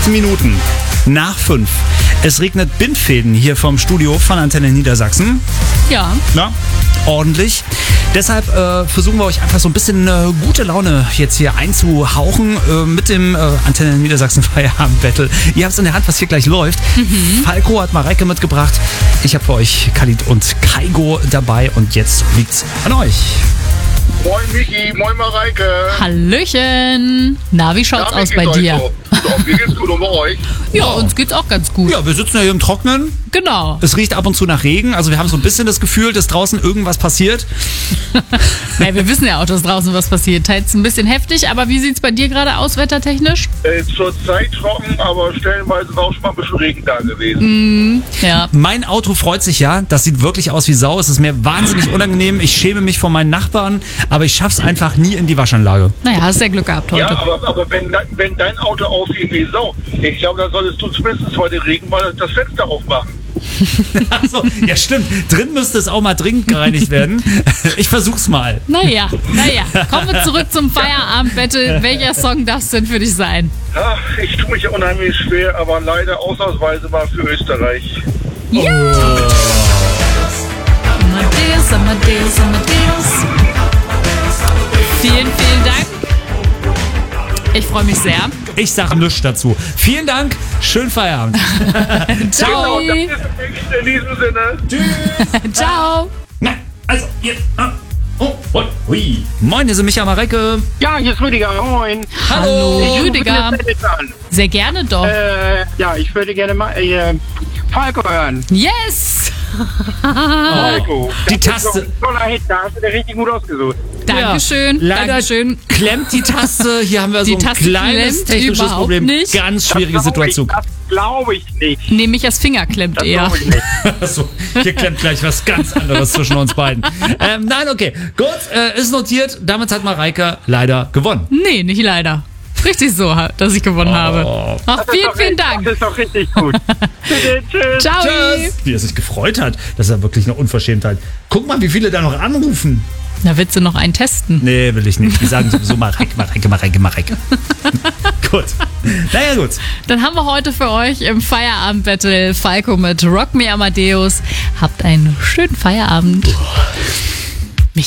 Minuten nach 5. Es regnet Bindfäden hier vom Studio von Antenne Niedersachsen. Ja. Na, ordentlich. Deshalb versuchen wir euch einfach so ein bisschen gute Laune jetzt hier einzuhauchen mit dem Antenne Niedersachsen Feierabend-Battle. Ihr habt es in der Hand, was hier gleich läuft. Falco hat Mareike mitgebracht. Ich habe für euch Khalid und Kaigo dabei und jetzt liegt's an euch. Moin Michi, moin Mareike. Hallöchen. Na, wie schaut's aus bei dir? So, mir geht's gut und bei euch? Ja, uns geht's auch ganz gut. Ja, wir sitzen ja hier im Trocknen. Genau. Es riecht ab und zu nach Regen. Also wir haben so ein bisschen das Gefühl, dass draußen irgendwas passiert. Ja, wir wissen ja auch, dass draußen was passiert. Teils ein bisschen heftig, aber wie sieht's bei dir gerade aus, wettertechnisch? Zurzeit trocken, aber stellenweise war auch schon mal ein bisschen Regen da gewesen. Ja. Mein Auto freut sich ja. Das sieht wirklich aus wie Sau. Es ist mir wahnsinnig unangenehm. Ich schäme mich vor meinen Nachbarn, aber ich schaff's einfach nie in die Waschanlage. Naja, hast ja Glück gehabt heute. Ja, aber wenn dein Auto aussieht wie Sau, ich glaube, da solltest du zumindest bei den Regen mal das Fenster aufmachen. Achso, ja stimmt. Drin müsste es auch mal dringend gereinigt werden. Ich versuch's mal. Naja. Kommen wir zurück zum Feierabend-Battle. Welcher Song darf es denn für dich sein? Ja, ich tue mich ja unheimlich schwer, aber leider ausnahmsweise mal für Österreich. Ja! Amadeus. Vielen Dank. Ich freue mich sehr. Ich sag nichts dazu. Vielen Dank. Schönen Feierabend. Ciao. Genau, das ist nichts in diesem Sinne. Tschüss. Ciao. Na, also, hier. Oh, und hui. Moin, hier sind Micha Mareike. Ja, hier ist Rüdiger. Moin. Hallo, Ich rufe Rüdiger. das jetzt an. Sehr gerne doch. Ja, ich würde gerne mal Falco hören. Yes! Falco. Die Das ist Taste. doch ein toller Hit, da hast du dir richtig gut ausgesucht. Dankeschön. Ja, leider Dankeschön. klemmt die Taste. Hier haben wir so Die ein Taste kleines klemmt technisches überhaupt Problem. nicht. Ganz schwierige Situation. Das glaube ich nicht. Nee, Michas Finger klemmt Das eher. glaube ich nicht. Achso, hier klemmt gleich was ganz anderes zwischen uns beiden. Nein, okay. Gut, ist notiert. Damit hat Mareike leider gewonnen. Nee, nicht leider. Richtig so, dass ich gewonnen habe. Ach, Das ist doch vielen richtig- Dank. Das ist doch richtig gut. Bitte, tschüss. Ciao. Tschüss. Wie er sich gefreut hat. Das ist ja wirklich eine Unverschämtheit. Guck mal, wie viele da noch anrufen. Na, willst du noch einen testen? Nee, will ich nicht. Die sagen sowieso Mareike. Gut. Naja, gut. Dann haben wir heute für euch im Feierabend-Battle Falco mit Rock Me Amadeus. Habt einen schönen Feierabend.